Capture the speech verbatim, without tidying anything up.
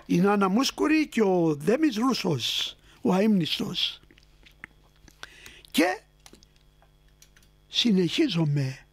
η Νάνα Μούσκουρη και ο Δέμης Ρούσος, ο αείμνηστος. Και συνεχίζομαι